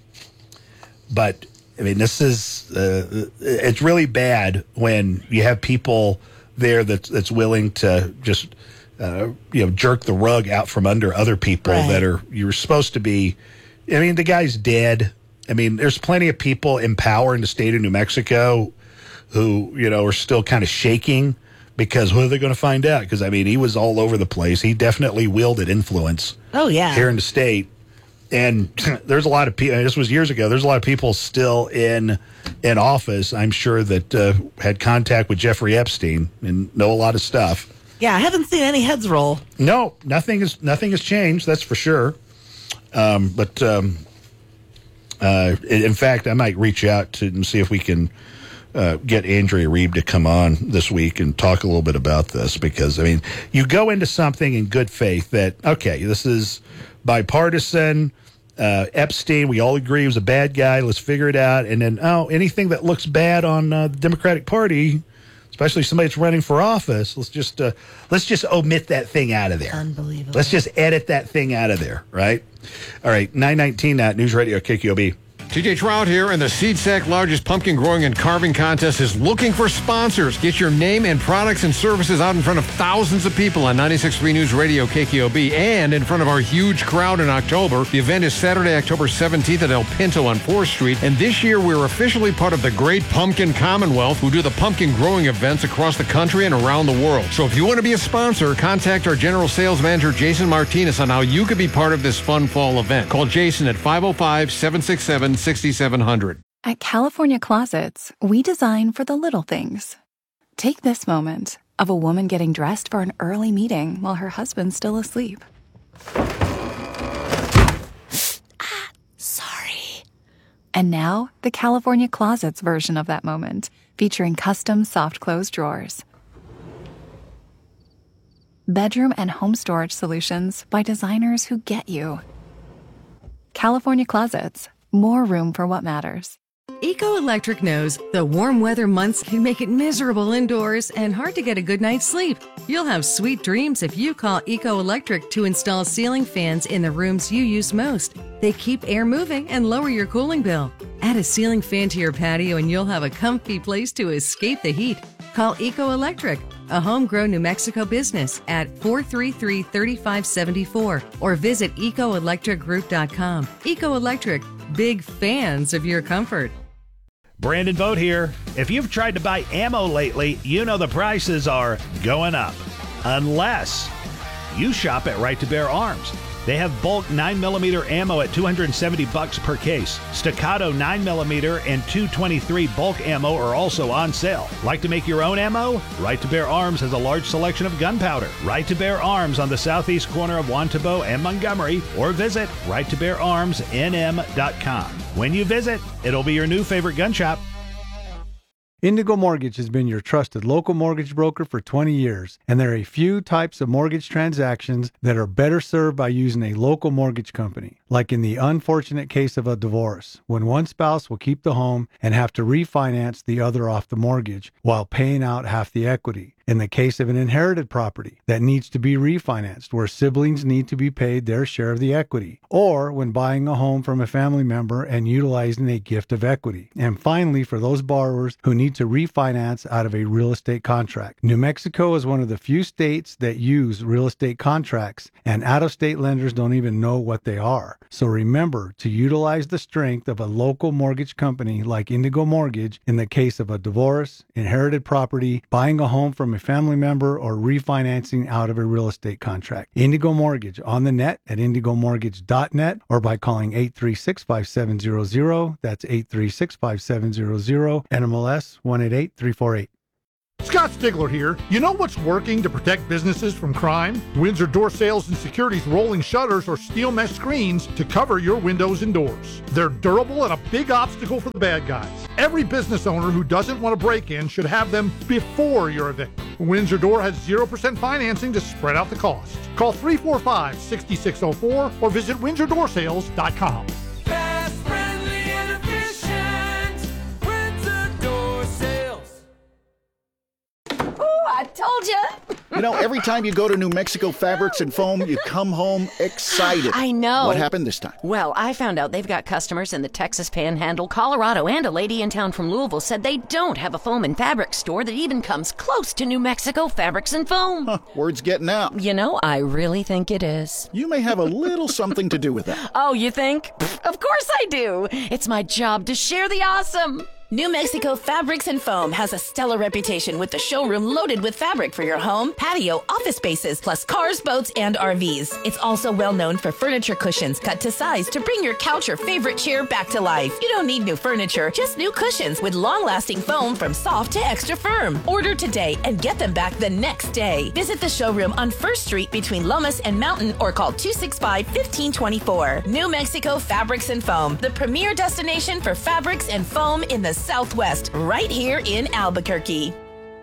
But I mean, this is uh, it's really bad when you have people there that's that's willing to just uh, you know jerk the rug out from under other people Right. that are you're supposed to be. I mean, the guy's dead. I mean, there's plenty of people in power in the state of New Mexico who you know are still kind of shaking because what are they going to find out? Because I mean, he was all over the place. He definitely wielded influence. Oh, yeah. Here in the state. And there's a lot of people, this was years ago, there's a lot of people still in in office, I'm sure, that uh, had contact with Jeffrey Epstein and know a lot of stuff. Yeah, I haven't seen any heads roll. No, nothing is nothing has changed, that's for sure. Um, but um, uh, in in fact, I might reach out to and see if we can uh, get Andrea Reeb to come on this week and talk a little bit about this, because, I mean, you go into something in good faith that, okay, this is bipartisan. Uh, Epstein, we all agree he was a bad guy. Let's figure it out. And then, oh, anything that looks bad on uh, the Democratic Party, especially somebody that's running for office, let's just uh, let's just omit that thing out of there. Unbelievable. Let's just edit that thing out of there, right? All right, nine nineteen at News Radio K Q O B. T J Trout here, and the SeedSack largest pumpkin growing and carving contest is looking for sponsors. Get your name and products and services out in front of thousands of people on ninety-six point three News Radio K K O B and in front of our huge crowd in October. The event is Saturday, October seventeenth at El Pinto on fourth Street, and this year we're officially part of the Great Pumpkin Commonwealth, who do the pumpkin growing events across the country and around the world. So if you want to be a sponsor, contact our General Sales Manager, Jason Martinez, on how you could be part of this fun fall event. Call Jason at five oh five, seven six seven, six seven zero zero. At California Closets, we design for the little things. Take this moment of a woman getting dressed for an early meeting while her husband's still asleep. ah, sorry. And now, the California Closets version of that moment, featuring custom soft close drawers. Bedroom and home storage solutions by designers who get you. California Closets. More room for what matters. Eco Electric knows the warm weather months can make it miserable indoors and hard to get a good night's sleep. You'll have sweet dreams if you call Eco Electric to install ceiling fans in the rooms you use most. They keep air moving and lower your cooling bill. Add a ceiling fan to your patio and you'll have a comfy place to escape the heat. Call Eco Electric, a homegrown New Mexico business, at four three three, three five seven four or visit eco electric group dot com. Eco Electric, big fans of your comfort. Brandon Vogt here. If you've tried to buy ammo lately, you know the prices are going up. Unless you shop at Right to Bear Arms. They have bulk nine millimeter ammo at two hundred seventy bucks per case. Staccato nine millimeter and two twenty-three bulk ammo are also on sale. Like to make your own ammo? Right to Bear Arms has a large selection of gunpowder. Right to Bear Arms on the southeast corner of Wantabo and Montgomery, or visit right to bear arms n m dot com. When you visit, it'll be your new favorite gun shop. Indigo Mortgage has been your trusted local mortgage broker for twenty years, and there are a few types of mortgage transactions that are better served by using a local mortgage company, like in the unfortunate case of a divorce, when one spouse will keep the home and have to refinance the other off the mortgage while paying out half the equity. in the case of an inherited property that needs to be refinanced where siblings need to be paid their share of the equity, or when buying a home from a family member and utilizing a gift of equity. And finally, for those borrowers who need to refinance out of a real estate contract. New Mexico is one of the few states that use real estate contracts, and out-of-state lenders don't even know what they are. So remember to utilize the strength of a local mortgage company like Indigo Mortgage in the case of a divorce, inherited property, buying a home from a family member, or refinancing out of a real estate contract. Indigo Mortgage on the net at indigo mortgage dot net or by calling eight three six, five seven zero zero. That's eight three six, five seven zero zero. N M L S one eight eight three four eight. Scott Stigler here. You know what's working to protect businesses from crime? Windsor Door Sales and Security's rolling shutters or steel mesh screens to cover your windows and doors. They're durable and a big obstacle for the bad guys. Every business owner who doesn't want to break in should have them before you're a victim. Windsor Door has zero percent financing to spread out the cost. Call three four five, six six zero four or visit windsor door sales dot com. Fast, friendly, and efficient. Windsor Door Sales. Ooh, I told you. You know, every time you go to New Mexico Fabrics and Foam, you come home excited. I know. What happened this time? Well, I found out they've got customers in the Texas Panhandle, Colorado, and a lady in town from Louisville said they don't have a foam and fabric store that even comes close to New Mexico Fabrics and Foam. Huh, word's getting out. You know, I really think it is. You may have a little something to do with that. Oh, you think? Pfft, of course I do. It's my job to share the awesome. New Mexico Fabrics and Foam has a stellar reputation with the showroom loaded with fabric for your home, patio, office spaces, plus cars, boats, and R Vs. It's also well known for furniture cushions cut to size to bring your couch or favorite chair back to life. You don't need new furniture, just new cushions with long-lasting foam from soft to extra firm. Order today and get them back the next day. Visit the showroom on First Street between Lomas and Mountain or call two six five, one five two four. New Mexico Fabrics and Foam, the premier destination for fabrics and foam in the Southwest, right here in Albuquerque.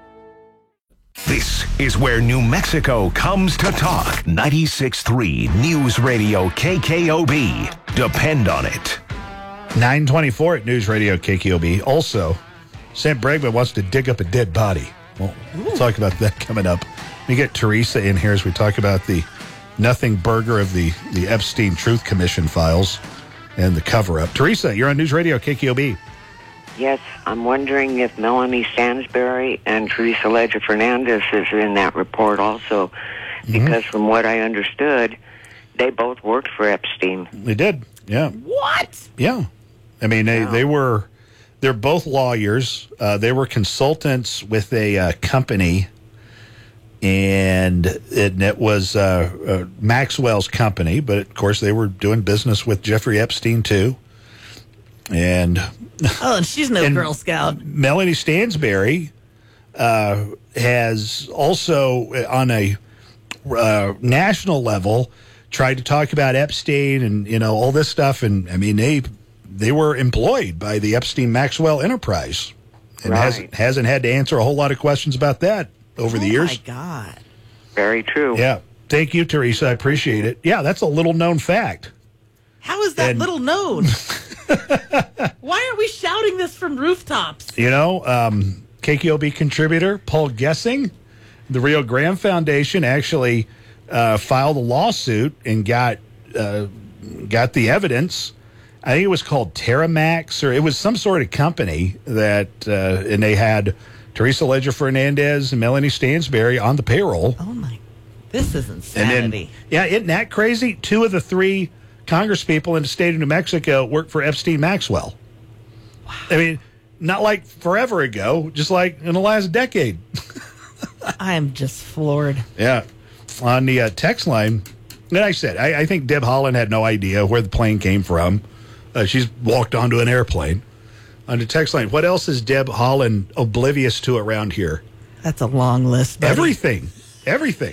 This is where New Mexico comes to talk. ninety-six point three News Radio K K O B. Depend on it. nine twenty-four at News Radio K K O B. Also, Sam Bregman wants to dig up a dead body. Well, we'll talk about that coming up. We get Teresa in here as we talk about the nothing burger of the, the Epstein Truth Commission files and the cover-up. Teresa, you're on News Radio K K O B. Yes, I'm wondering if Melanie Stansberry and Teresa Ledger Fernandez is in that report also, because mm-hmm. from what I understood, they both worked for Epstein. They did, yeah. What? Yeah. I mean, they, wow. they were, they're both lawyers. Uh, they were consultants with a uh, company, and it, and it was uh, uh, Maxwell's company, but of course they were doing business with Jeffrey Epstein too. And oh, and she's no and Girl Scout. Melanie Stansberry uh, has also, on a uh, national level, tried to talk about Epstein and you know all this stuff. And I mean, they they were employed by the Epstein Maxwell enterprise, and right. hasn't hasn't had to answer a whole lot of questions about that over oh the years. Oh my God! Very true. Yeah, thank you, Teresa. I appreciate it. Yeah, that's a little known fact. How is that and, little known? Why aren't we shouting this from rooftops? You know, um, K K O B contributor Paul Gessing, the Rio Grande Foundation actually uh, filed a lawsuit and got uh, got the evidence. I think it was called Terramax, or it was some sort of company that, uh, and they had Teresa Ledger Fernandez and Melanie Stansberry on the payroll. Oh my, this is insanity. And then, yeah, isn't that crazy? Two of the three congresspeople in the state of New Mexico worked for Epstein Maxwell. Wow. I mean, not like forever ago, just like in the last decade. I am just floored. Yeah. On the uh, text line, and I said, I, I think Deb Haaland had no idea where the plane came from. Uh, she's walked onto an airplane. On the text line, what else is Deb Haaland oblivious to around here? That's a long list, buddy. Everything. Everything.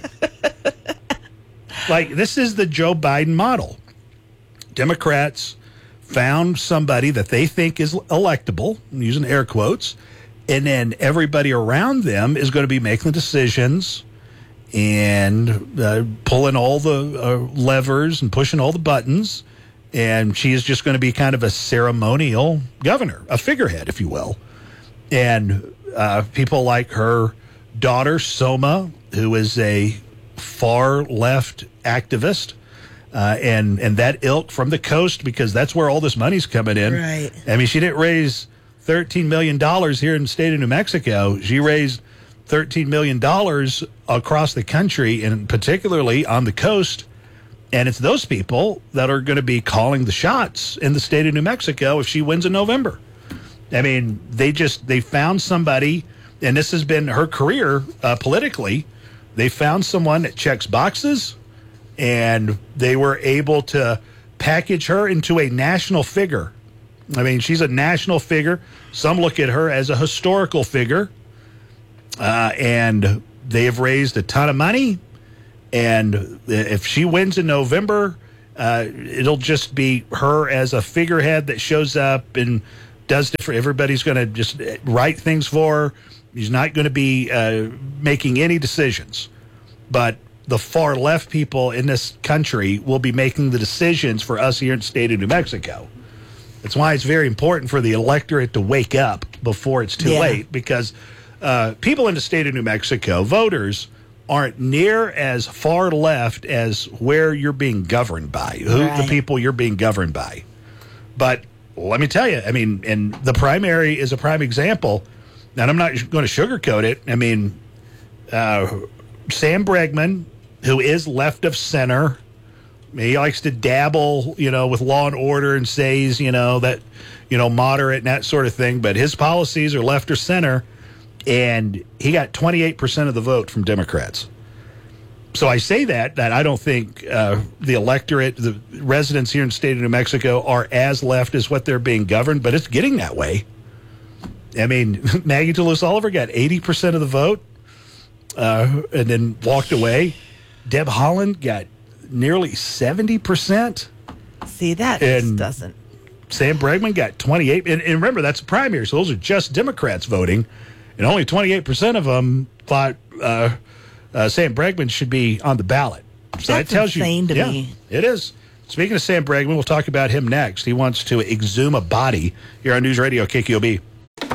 Like, this is the Joe Biden model. Democrats found somebody that they think is electable, I'm using air quotes, and then everybody around them is going to be making the decisions and uh, pulling all the uh, levers and pushing all the buttons, and she is just going to be kind of a ceremonial governor, a figurehead, if you will. And uh, people like her daughter, Soma, who is a far left activist, uh, and and that ilk from the coast, because that's where all this money's coming in. Right. I mean, she didn't raise thirteen million dollars here in the state of New Mexico. She raised thirteen million dollars across the country, and particularly on the coast. And it's those people that are going to be calling the shots in the state of New Mexico if she wins in November. I mean, they just, they found somebody, and this has been her career uh, politically. They found someone that checks boxes, and they were able to package her into a national figure. I mean, she's a national figure. Some look at her as a historical figure. Uh, and they have raised a ton of money. And if she wins in November, uh, it'll just be her as a figurehead that shows up and does different. Everybody's going to just write things for her. He's not going to be uh, making any decisions. But the far left people in this country will be making the decisions for us here in the state of New Mexico. That's why it's very important for the electorate to wake up before it's too Yeah. late, because uh, people in the state of New Mexico, voters, aren't near as far left as where you're being governed by, who the Right. people you're being governed by. But let me tell you, I mean, and the primary is a prime example, and I'm not going to sugarcoat it. I mean, uh, Sam Bregman, who is left of center, he likes to dabble, you know, with law and order and says, you know, that, you know, moderate and that sort of thing, but his policies are left or center. And he got twenty-eight percent of the vote from Democrats. So I say that, that I don't think uh, the electorate, the residents here in the state of New Mexico are as left as what they're being governed, but it's getting that way. I mean, Maggie Toulouse Oliver got eighty percent of the vote uh, and then walked away. Deb Haaland got nearly seventy percent. See, that And- just doesn't. Sam Bregman got twenty-eight. And, and remember, that's a primary, so those are just Democrats voting. And only twenty-eight percent of them thought uh, uh, Sam Bregman should be on the ballot. So That's that tells insane you, to yeah, me. it is. Speaking of Sam Bregman, we'll talk about him next. He wants to exhume a body here on News Radio K K O B.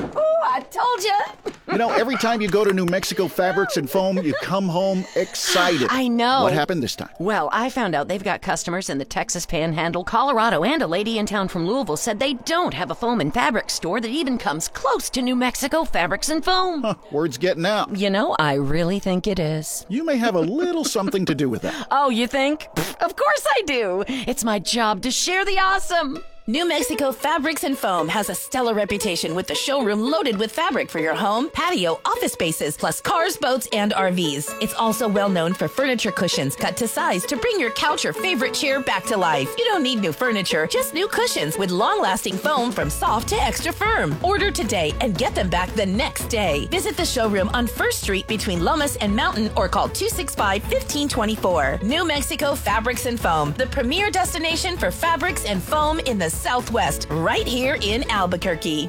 I told you. You know, every time you go to New Mexico Fabrics and Foam, you come home excited. I know. What happened this time? Well, I found out they've got customers in the Texas Panhandle, Colorado, and a lady in town from Louisville said they don't have a foam and fabric store that even comes close to New Mexico Fabrics and Foam. Huh, word's getting out. You know, I really think it is. You may have a little something to do with that. Oh, you think? Pfft, of course I do. It's my job to share the awesome. New Mexico Fabrics and Foam has a stellar reputation with the showroom loaded with fabric for your home, patio, office spaces, plus cars, boats, and R Vs. It's also well known for furniture cushions cut to size to bring your couch or favorite chair back to life. You don't need new furniture, just new cushions with long-lasting foam from soft to extra firm. Order today and get them back the next day. Visit the showroom on First Street between Lomas and Mountain or call two six five, one five two four. New Mexico Fabrics and Foam, the premier destination for fabrics and foam in the Southwest, right here in Albuquerque.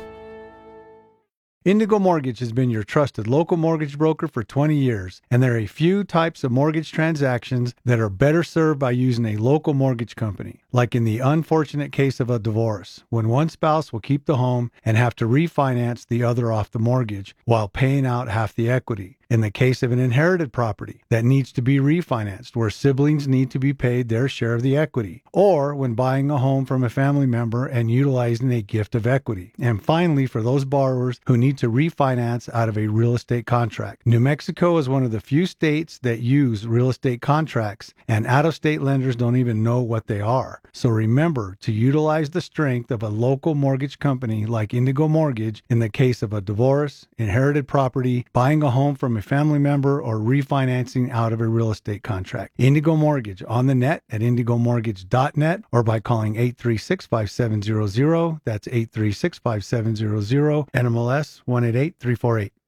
Indigo Mortgage has been your trusted local mortgage broker for twenty years, and there are a few types of mortgage transactions that are better served by using a local mortgage company, like in the unfortunate case of a divorce, when one spouse will keep the home and have to refinance the other off the mortgage while paying out half the equity. In the case of an inherited property that needs to be refinanced, where siblings need to be paid their share of the equity, or when buying a home from a family member and utilizing a gift of equity. And finally, for those borrowers who need to refinance out of a real estate contract. New Mexico is one of the few states that use real estate contracts, and out-of-state lenders don't even know what they are. So remember to utilize the strength of a local mortgage company like Indigo Mortgage in the case of a divorce, inherited property, buying a home from a family member, or refinancing out of a real estate contract. Indigo Mortgage on the net at indigo mortgage dot net or by calling eight three six, five seven zero zero. That's eight three six, five seven zero zero. N M L S one eight eight three four eight.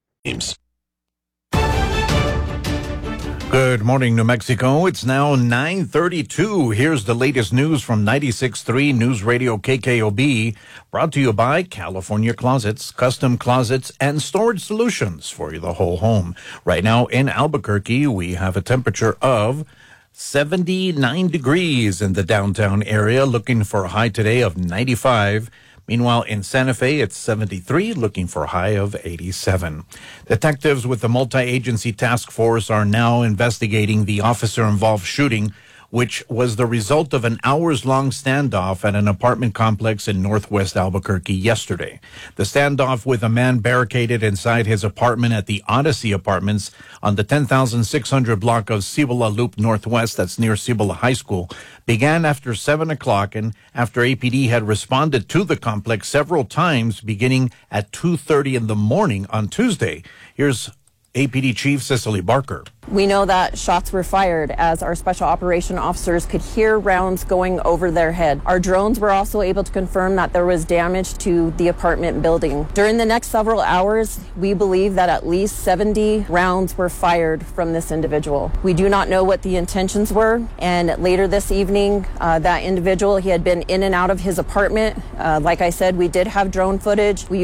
Good morning, New Mexico. It's now nine thirty-two. Here's the latest news from ninety-six point three News Radio K K O B, brought to you by California Closets, custom closets and storage solutions for the whole home. Right now in Albuquerque, we have a temperature of seventy-nine degrees in the downtown area, looking for a high today of ninety-five. Meanwhile, in Santa Fe, it's seventy-three, looking for a high of eighty-seven. Detectives with the multi-agency task force are now investigating the officer-involved shooting, which was the result of an hours-long standoff at an apartment complex in northwest Albuquerque yesterday. The standoff with a man barricaded inside his apartment at the Odyssey Apartments on the ten thousand six hundred block of Cibola Loop Northwest, that's near Cibola High School, began after seven o'clock and after A P D had responded to the complex several times beginning at two thirty in the morning on Tuesday. Here's A P D Chief Cicely Barker. We know that shots were fired as our special operation officers could hear rounds going over their head. Our drones were also able to confirm that there was damage to the apartment building. During the next several hours, we believe that at least seventy rounds were fired from this individual. We do not know what the intentions were, and later this evening, uh, that individual, he had been in and out of his apartment. Uh, like I said, we did have drone footage. We